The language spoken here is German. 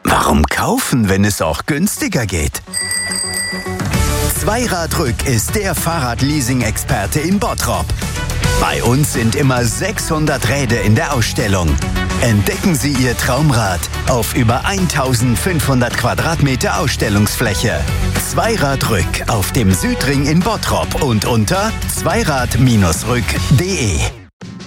Warum kaufen, wenn es auch günstiger geht? Zweiradrück ist der Fahrradleasing-Experte in Bottrop. Bei uns sind immer 600 Räder in der Ausstellung. Entdecken Sie Ihr Traumrad auf über 1500 Quadratmeter Ausstellungsfläche. Zweiradrück auf dem Südring in Bottrop und unter zweirad-rück.de.